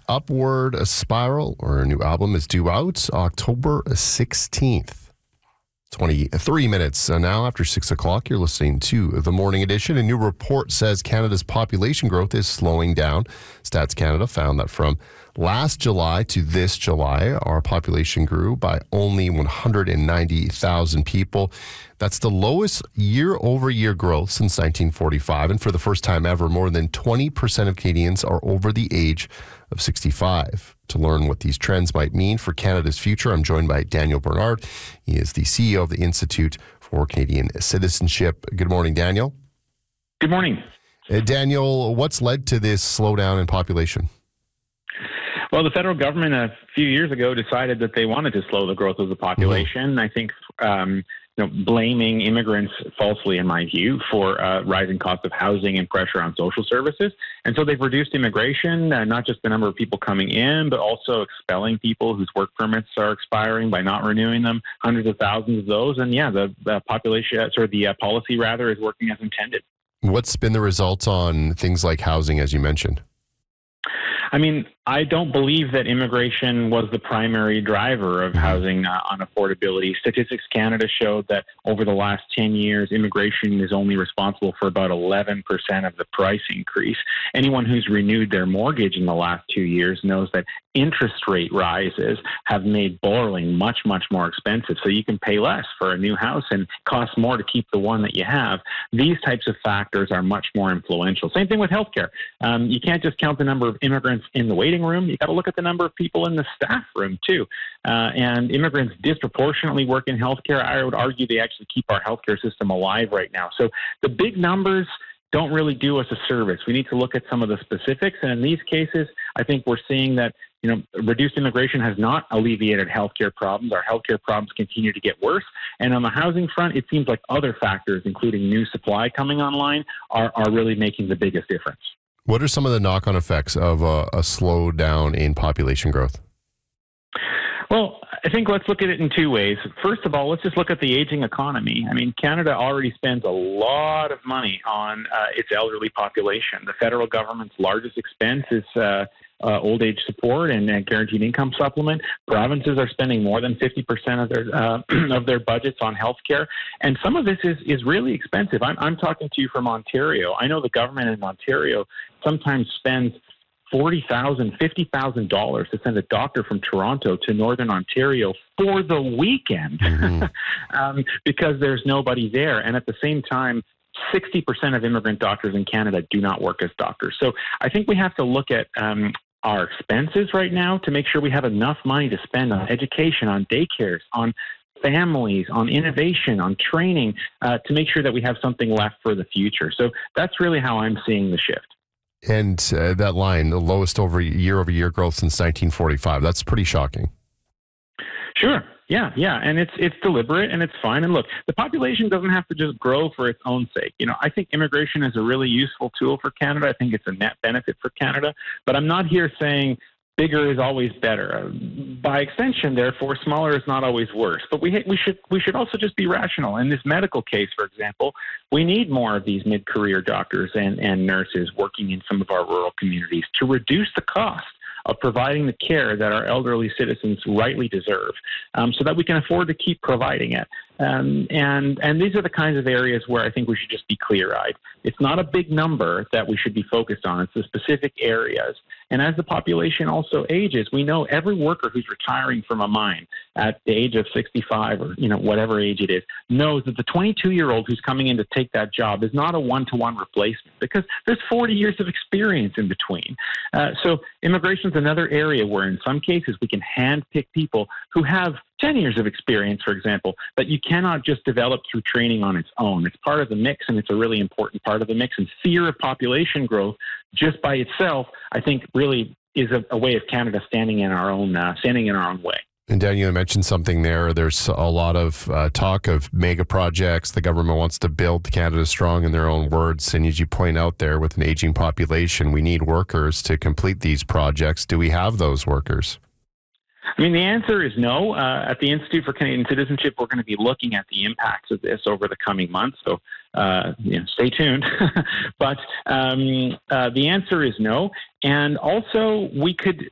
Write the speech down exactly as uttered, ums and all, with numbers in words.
Upward Spiral, or a new album, is due out October sixteenth. twenty-three minutes now after six o'clock. You're listening to the Morning Edition. A new report says Canada's population growth is slowing down. Stats Canada found that from last July to this July, our population grew by only one hundred ninety thousand people. That's the lowest year-over-year growth since nineteen forty-five. And for the first time ever, more than twenty percent of Canadians are over the age of sixty-five. To learn what these trends might mean for Canada's future, I'm joined by Daniel Bernard. He is the C E O of the Institute for Canadian Citizenship. Good morning, Daniel. Good morning. Uh, Daniel, what's led to this slowdown in population? Well, the federal government a few years ago decided that they wanted to slow the growth of the population. Mm-hmm. I think um, you know, blaming immigrants falsely, in my view, for uh, rising costs of housing and pressure on social services. And so they've reduced immigration, uh, not just the number of people coming in, but also expelling people whose work permits are expiring by not renewing them, hundreds of thousands of those. And yeah, the, the population, or the uh, policy rather, is working as intended. What's been the result on things like housing, as you mentioned? I mean, I don't believe that immigration was the primary driver of housing uh, unaffordability. Statistics Canada showed that over the last ten years, immigration is only responsible for about eleven percent of the price increase. Anyone who's renewed their mortgage in the last two years knows that interest rate rises have made borrowing much, much more expensive. So you can pay less for a new house and cost more to keep the one that you have. These types of factors are much more influential. Same thing with healthcare. Um, you can't just count the number of immigrants in the waiting room. You got to look at the number of people in the staff room too. Uh, and immigrants disproportionately work in healthcare. I would argue they actually keep our healthcare system alive right now. So the big numbers don't really do us a service. We need to look at some of the specifics. And in these cases, I think we're seeing that, you know, reduced immigration has not alleviated healthcare problems. Our healthcare problems continue to get worse. And on the housing front, it seems like other factors, including new supply coming online, are, are really making the biggest difference. What are some of the knock-on effects of a, a slowdown in population growth? Well, I think let's look at it in two ways. First of all, let's just look at the aging economy. I mean, Canada already spends a lot of money on uh, its elderly population. The federal government's largest expense is uh, uh, old age support and uh, guaranteed income supplement. Provinces are spending more than fifty percent of their uh, of their budgets on healthcare, and some of this is is really expensive. I'm I'm talking to you from Ontario. I know the government in Ontario sometimes spends forty thousand dollars, fifty thousand dollars to send a doctor from Toronto to Northern Ontario for the weekend mm-hmm. um, because there's nobody there. And at the same time, sixty percent of immigrant doctors in Canada do not work as doctors. So I think we have to look at um, our expenses right now to make sure we have enough money to spend on education, on daycares, on families, on innovation, on training, uh, to make sure that we have something left for the future. So that's really how I'm seeing the shift. And uh, that line, the lowest over year-over-year growth since nineteen forty-five, that's pretty shocking. Sure. Yeah, yeah. And it's it's deliberate and it's fine. And look, the population doesn't have to just grow for its own sake. You know, I think immigration is a really useful tool for Canada. I think it's a net benefit for Canada. But I'm not here saying bigger is always better. By extension, therefore, smaller is not always worse. But we we should we should also just be rational. In this medical case, for example, we need more of these mid-career doctors and, and nurses working in some of our rural communities to reduce the cost of providing the care that our elderly citizens rightly deserve, um, so that we can afford to keep providing it. Um, and and these are the kinds of areas where I think we should just be clear-eyed. It's not a big number that we should be focused on. It's the specific areas. And as the population also ages, we know every worker who's retiring from a mine at the age of sixty-five or you know whatever age it is knows that the twenty-two-year-old who's coming in to take that job is not a one-to-one replacement because there's forty years of experience in between. Uh, so immigration is another area where in some cases we can handpick people who have ten years of experience, for example, but you cannot just develop through training on its own. It's part of the mix, and it's a really important part of the mix. And fear of population growth just by itself, I think, really is a, a way of Canada standing in our own uh, standing in our own way. And Daniel, you mentioned something there. There's a lot of uh, talk of mega projects. The government wants to build Canada strong in their own words. And as you point out there, with an aging population, we need workers to complete these projects. Do we have those workers? I mean, the answer is no. Uh, at the Institute for Canadian Citizenship, we're going to be looking at the impacts of this over the coming months. So, uh, you know, stay tuned. but um, uh, the answer is no. And also, we could